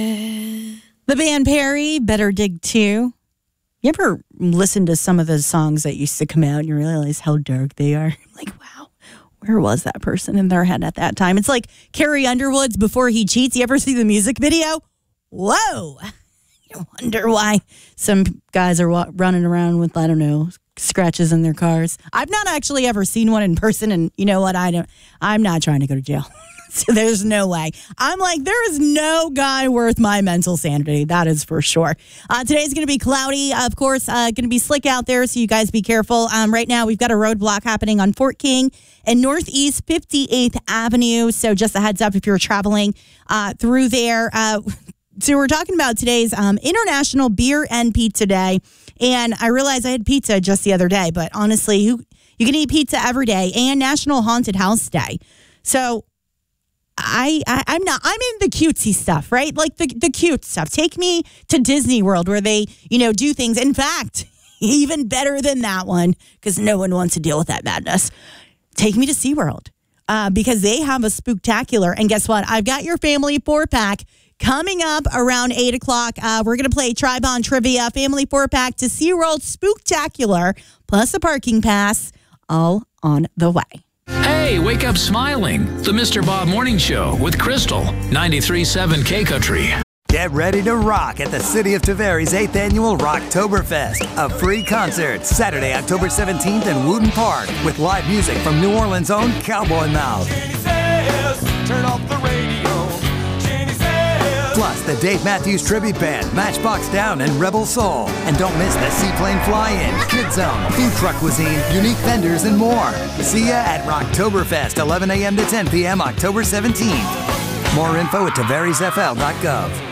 The band Perry, Better Dig 2. You ever listen to some of the songs that used to come out and you realize how dark they are? Like, wow, where was that person in their head at that time? It's like Carrie Underwood's Before He Cheats. You ever see the music video? Whoa. You wonder why some guys are running around with, I don't know, scratches in their cars. I've not actually ever seen one in person, and you know what? I'm not trying to go to jail. So there's no way. I'm like, there is no guy worth my mental sanity. That is for sure. Today's going to be cloudy. Of course, going to be slick out there, so you guys be careful. Right now, we've got a roadblock happening on Fort King and Northeast 58th Avenue. So just a heads up if you're traveling through there. So we're talking about today's International Beer and Pizza Day. And I realized I had pizza just the other day. But honestly, you can eat pizza every day. And National Haunted House Day. So I'm in the cutesy stuff, right? Like the cute stuff. Take me to Disney World where they, do things. In fact, even better than that one, because no one wants to deal with that madness. Take me to SeaWorld because they have a spooktacular. And guess what? I've got your family 4-pack coming up around 8 o'clock. We're going to play Tribon Trivia, family 4-pack to SeaWorld Spooktacular, plus a parking pass, all on the way. Hey, wake up smiling. The Mr. Bob Morning Show with Crystal, 93.7 K-Country. Get ready to rock at the City of Tavares 8th Annual Rocktoberfest, a free concert Saturday, October 17th in Wooten Park with live music from New Orleans' own Cowboy Mouth. Turn off the radio. Plus, the Dave Matthews Tribute Band, Matchbox Down, and Rebel Soul. And don't miss the Seaplane Fly-In, Kid Zone, Food Truck Cuisine, unique vendors, and more. See ya at Rocktoberfest, 11 a.m. to 10 p.m. October 17th. More info at TavaresFL.gov.